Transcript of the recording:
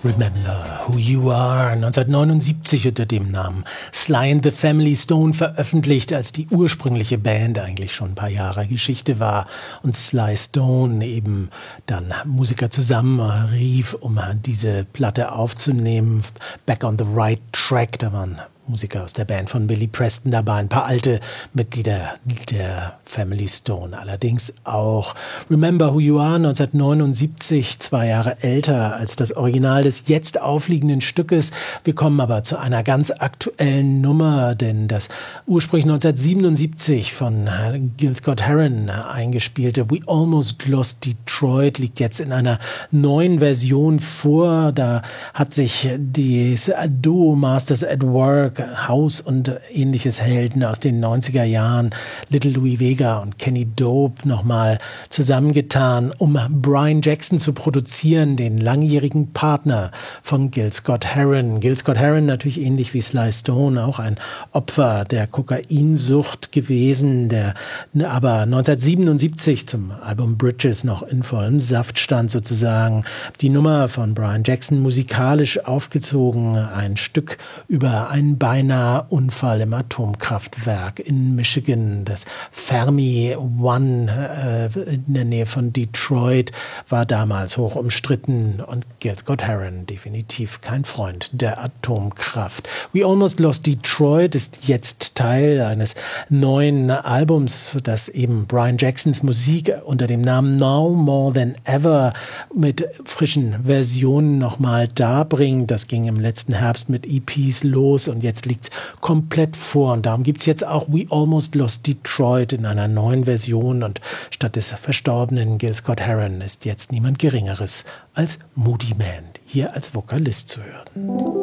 Remember Who You Are, 1979 unter dem Namen Sly and the Family Stone veröffentlicht, als die ursprüngliche Band eigentlich schon ein paar Jahre Geschichte war und Sly Stone eben dann Musiker zusammenrief, um diese Platte aufzunehmen. Back on the Right Track, da waren Musiker aus der Band von Billy Preston dabei, ein paar alte Mitglieder der Family Stone, allerdings auch. Remember Who You Are, 1979, 2 Jahre älter als das Original des jetzt aufliegenden Stückes. Wir kommen aber zu einer ganz aktuellen Nummer, denn das ursprünglich 1977 von Gil Scott-Heron eingespielte We Almost Lost Detroit liegt jetzt in einer neuen Version vor. Da hat sich das Duo Masters at Work, House und ähnliches Helden aus den 90er Jahren, Little Louie Vega und Kenny Dope, nochmal zusammengetan, um Brian Jackson zu produzieren, den langjährigen Partner von Gil Scott-Heron. Gil Scott-Heron natürlich ähnlich wie Sly Stone auch ein Opfer der Kokainsucht gewesen, der aber 1977 zum Album Bridges noch in vollem Saft stand sozusagen. Die Nummer von Brian Jackson musikalisch aufgezogen, ein Stück über einen beinahe Unfall im Atomkraftwerk in Michigan. Das Fermi One in der Nähe von Detroit war damals hoch umstritten und Gil Scott-Heron definitiv kein Freund der Atomkraft. We Almost Lost Detroit ist jetzt Teil eines neuen Albums, das eben Brian Jacksons Musik unter dem Namen Now More Than Ever mit frischen Versionen nochmal darbringt. Das ging im letzten Herbst mit EPs los und jetzt liegt es komplett vor. Und darum gibt es jetzt auch We Almost Lost Detroit in einer neuen Version. Und statt des verstorbenen Gil Scott-Heron ist jetzt niemand Geringeres als Moody Man hier als Vokalist zu hören.